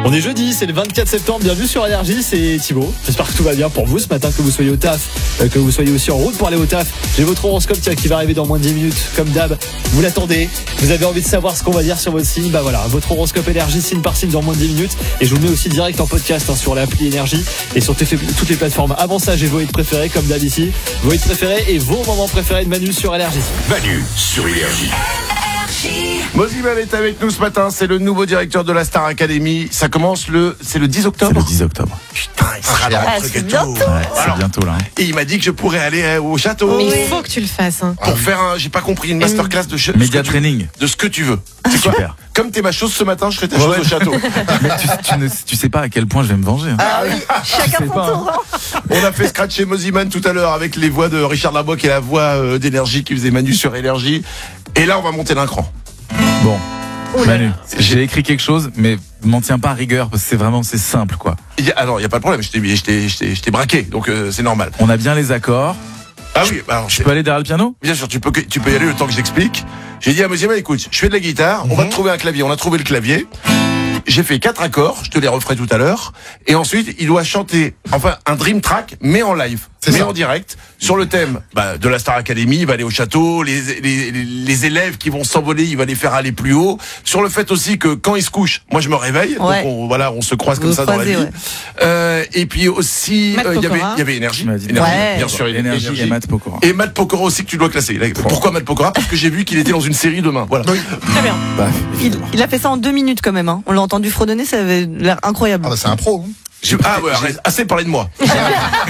On est jeudi, c'est le 24 septembre, bienvenue sur Énergie, c'est Thibaut. J'espère que tout va bien pour vous ce matin, que vous soyez au taf, que vous soyez aussi en route pour aller au taf. J'ai votre horoscope qui va arriver dans moins de 10 minutes, comme d'hab. Vous l'attendez, vous avez envie de savoir ce qu'on va dire sur votre signe. Bah voilà, votre horoscope Énergie, signe par signe dans moins de 10 minutes. Et je vous le mets aussi direct en podcast sur l'appli Énergie et sur toutes les plateformes. Avant ça, j'ai vos hits préférés, comme d'hab ici. Vos hits préférés et vos moments préférés de Manu sur Énergie. Manu sur Énergie. Moziman est avec nous ce matin, c'est le nouveau directeur de la Star Academy. Ça commence c'est le 10 octobre. C'est le 10 octobre. Putain, il sera là. c'est bientôt. Ouais, c'est bientôt là. Et il m'a dit que je pourrais aller au château. Mais il faut que tu le fasses. Pour faire j'ai pas compris, une masterclass de Média training. de ce que tu veux. C'est quoi? Super. Comme t'es ma chose ce matin, je serai ta chose au château. Mais tu sais pas à quel point je vais me venger. Ah oui, chacun sais son pas, tour. On a fait scratcher Moziman tout à l'heure avec les voix de Richard Larbocq et la voix d'Énergie qui faisait Manu sur Énergie. Et là, on va monter d'un cran. Bon, Manu, j'ai écrit quelque chose, mais m'en tiens pas à rigueur parce que c'est simple quoi. Il y a pas de problème, je t'ai braqué, donc c'est normal. On a bien les accords. Ah oui, alors Je peux aller derrière le piano? bien sûr, tu peux y aller le temps que j'explique. J'ai dit à Moziman, écoute, je fais de la guitare, on va te trouver un clavier. On a trouvé le clavier. J'ai fait 4 accords, je te les referai tout à l'heure. Et ensuite, il doit chanter, un dream track, mais en live, en direct, sur le thème de la Star Academy. Il va aller au château, les élèves qui vont s'envoler, il va les faire aller plus haut. Sur le fait aussi que quand il se couche, moi je me réveille, Ouais. donc on se croise Vous comme vous ça dans la vie. croisez, Et puis aussi, Matt il y Pokora. avait Énergie. Tu m'as dit. Ouais. Bien sûr, Énergie et Matt Pokora. Et Matt Pokora aussi que tu dois classer. Pourquoi Matt Pokora? Parce que j'ai vu qu'il était dans une série demain. Voilà. Très bien. Bah, évidemment. Il a fait ça en 2 minutes quand même. Hein. On l'a entendu fredonner, ça avait l'air incroyable. Ah bah c'est un pro. Ah ouais, arrête, assez parlé de moi.